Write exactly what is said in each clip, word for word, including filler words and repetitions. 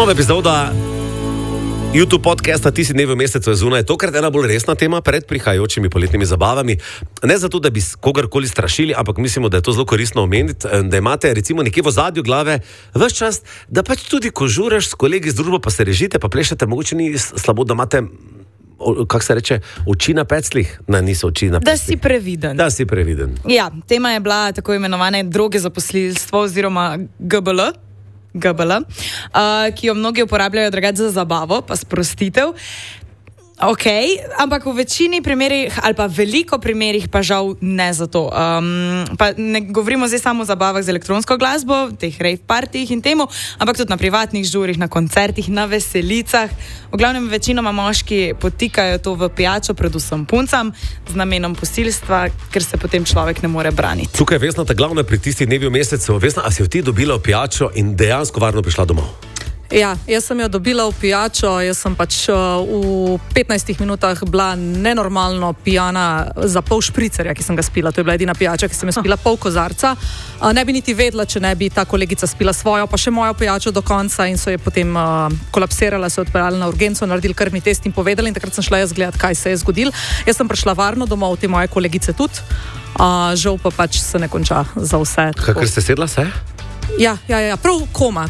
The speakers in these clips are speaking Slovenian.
Nova epizoda YouTube podcasta Ti si dnevi v mesecu je zunaj. Tokrat ena bolj resna tema pred prihajajočimi poletnimi zabavami. Ne zato, da bi kogarkoli strašili, ampak mislimo, da je to zelo koristno omeniti, da imate recimo nekje v ozadju glave ves čas, da pač tudi ko žuraš s kolegi z družbo, pa se režite, pa plešete, mogoče ni slabo, da imate, kako se reče, oči na pecljih? Ne, niso oči na pecljih. Da si previden. Da si previden. Ja, tema je bila tako imenovane droge za posilstvo oziroma G B L. G B L, uh, ki jo mnogi uporabljajo drugače za zabavo, pa sprostitev. Ok, ampak v večini primerih, ali pa veliko primerih, pa žal ne za to. Um, pa ne govorimo zdaj samo o zabavah z elektronsko glasbo, teh rave partijih in temu, ampak tudi na privatnih žurih, na koncertih, na veselicah. V glavnem večinoma moški potikajo to v pijačo, predvsem puncam, z namenom posilstva, ker se potem človek ne more braniti. Tukaj je Vesna ta glavna pri tistih dnevi v mesecu. Vesna, a si jo ti dobila v pijačo in dejansko varno prišla domov? Ja, jaz sem jo dobila v pijačo, jaz sem pač uh, v petnajstih minutah bila nenormalno pijana za pol špricerja, ki sem ga spila. To je bila edina pijača, ki sem jo spila pol kozarca. Uh, ne bi niti vedela, če ne bi ta kolegica spila svojo, pa še mojo pijačo do konca in so je potem uh, kolapsirala, se odpeljala na urgenco, naredili krvni test in povedali in takrat sem šla jaz gledat, kaj se je zgodilo. Jaz sem prišla varno domov, te moje kolegice tudi, uh, žal pa pač se ne konča za vse. Kakor ste sedla se? Ja, ja, ja, prav koma.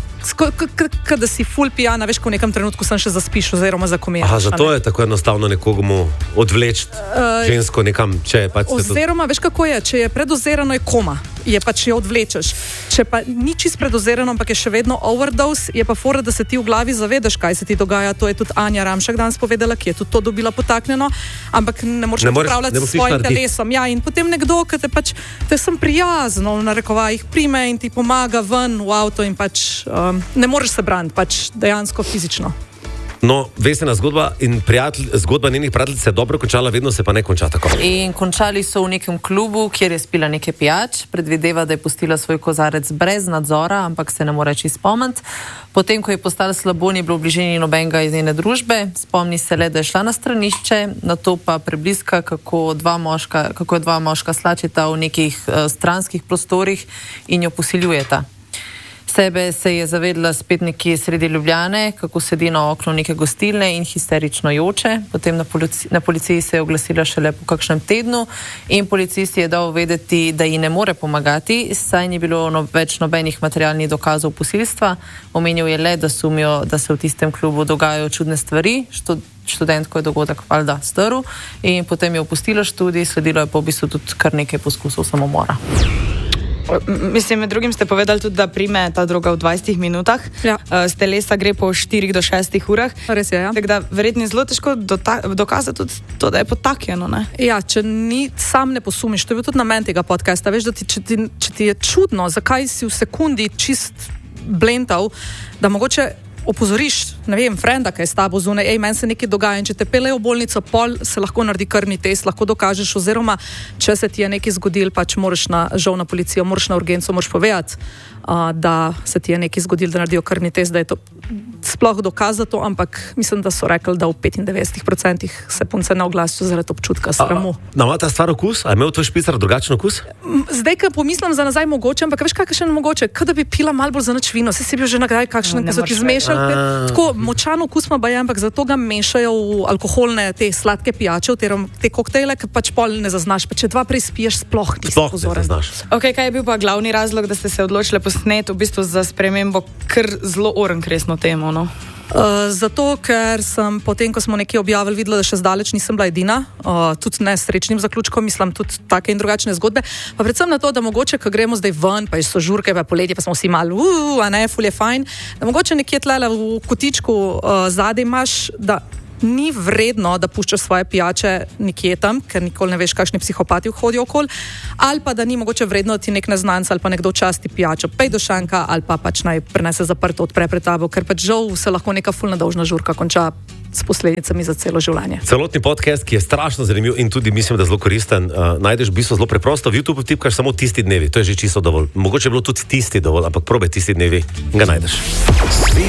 Kada si ful pijana, veš, ko v nekem trenutku sem še zaspiš oziroma zakomiraš. Aha, zato je tako enostavno nekomu odvleči uh, žensko nekam, če je pač... Oziroma, veš kako je, če je predozirano, je koma, je pač jo odvlečeš. Če pa ni čist predozirano, ampak je še vedno overdose, je pa fora, da se ti v glavi zavedaš, kaj se ti dogaja. To je tudi Anja Ramšak danes povedala, ki je tudi to dobila potaknjeno, ampak ne moreš upravljati s svojim telesom. Ja, in potem nekdo, ki te pač, te sem prijazno, v narekovajih, prime in ti pomaga ven v avto in pač... Uh, ne moreš se braniti, pač dejansko fizično. No, Vesna zgodba in prijatelj, zgodba njenih prijateljic se je dobro končala, vedno se pa ne konča tako. In končali so v nekem klubu, kjer je spila nekaj pijač, predvideva, da je pustila svoj kozarec brez nadzora, ampak se ne more čisto spomniti. Potem, ko je postala slabo, ni bilo v bližini nobenega iz njene družbe, spomni se le, da je šla na stranišče, nato pa prebliska, kako, dva moška, kako je dva moška slačita v nekih uh, stranskih prostorih in jo posiljujeta. Sebe se je zavedla spet nekje sredi Ljubljane, kako sedi na oknu neke gostilne in histerično joče. Potem na, polici, na policiji se je oglasila šele po kakšnem tednu in policist je dal vedeti, da ji ne more pomagati, saj ni bilo no, več nobenih materialnih dokazov posilstva. Omenil je le, da sumijo, da se v tistem klubu dogajajo čudne stvari. Štud, študentko je dogodek valjda strl in potem je opustila študij, sledilo je pa v bistvu tudi kar nekaj poskusov samomora. Mislim, med drugim ste povedali tudi, da prime ta droga v dvajsetih minutah. Ja. Z telesa gre po štirih do šestih urah. Res je, ja. Tako da verjetno je zelo težko dokazati tudi to, da je potakjeno, ne? Ja, če ni, sam ne posumiš. To je bil tudi namen tega podcasta. Veš, da ti, če, ti, če ti je čudno, zakaj si v sekundi čist blentav, da mogoče opozoriš, ne vem, frenda, ki je s tabo zunaj, ej, meni se nekaj dogaja in če te pelejo v bolnico, pol se lahko naredi krvni test, lahko dokažeš, oziroma če se ti je nekaj zgodil, pač moraš na, žal na policijo, moraš na urgenco, moraš povedati, uh, da se ti je nekaj zgodil, da naredijo krvni test, da je to sploh dokaz za to, ampak mislim, da so rekli, da v petindevetdesetih procentih se punce ne oglasijo zaradi občutka sramu. Da ima ta stvar okus? A je imel tvoj špicar drugačen okus? Zdaj, ko pomislim za nazaj mogoče, ampak veš, kakšen je mogoče, kada bi pila malo bolj za nič vino, se si bil že nagraj kakšen, ko so ti zmešali. Tako močan okus ima baje, ampak zato ga mešajo v alkoholne, te sladke pijače, te koktejle, ki pač pol ne zaznaš, pa če dva prej spiješ, sploh nisi pozoren. Ok, kaj je bil pa glavni razlog, da ste se odločili posneti v bistvu za spremembo kar zelo orenkresno temo, no? Uh, zato, ker sem potem, ko smo nekaj objavili, videla, da še zdaleč nisem bila edina, uh, tudi ne s srečnim zaključkom, mislim tudi take in drugačne zgodbe, pa predvsem na to, da mogoče, ko gremo zdaj ven, pa so žurke, pa poletje, pa smo vsi malo, uh, a ne, ful je fajn, da mogoče nekje tlele v kotičku uh, zadaj imaš, da ni vredno, da puščaš svoje pijače nekje tam, ker nikoli ne veš, kakšni psihopati hodijo okoli, ali pa da ni mogoče vredno, da ti nek neznanec ali pa nekdo časti pijačo, pej do šanka, ali pa pač naj prenese zaprto, odpre pred tabo, ker pač žal se lahko neka ful nedolžna žurka konča s posledicami za celo življenje. Celotni podcast, ki je strašno zanimiv in tudi mislim, da zelo koristen, uh, najdeš v bistvu zelo preprosto. V YouTube tipkaš samo tisti dnevi, to je že čisto dovolj. Mogoče je bilo tudi tisti dovolj, ampak probaj tisti dnevi in ga najdeš.